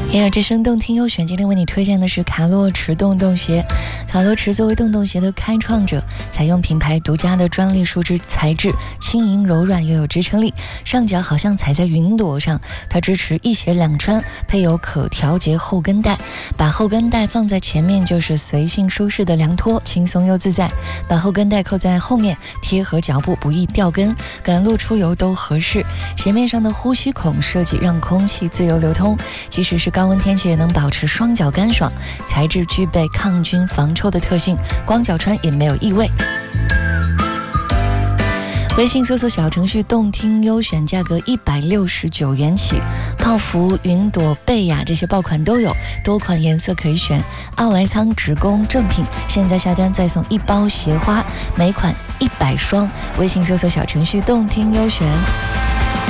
音乐之声动听优选，今天为你推荐的是卡洛驰洞洞鞋。卡洛驰作为洞洞鞋的开创者，采用品牌独家的专利树脂材质，轻盈柔软又有支撑力，上脚好像踩在云朵上。它支持一鞋两穿，配有可调节后跟带，把后跟带放在前面就是随性舒适的凉拖，轻松又自在。把后跟带扣在后面，贴合脚部不易掉跟，赶路出游都合适。鞋面上的呼吸孔设计让空气自由流通，即使是高温天气也能保持双脚干爽，材质具备抗菌防臭的特性，光脚穿也没有异味。微信搜索小程序动听优选，价格169元起，泡芙、云朵、贝雅这些爆款都有，多款颜色可以选。奥莱仓直供正品，现在下单再送1包鞋花，每款100双。微信搜索小程序动听优选。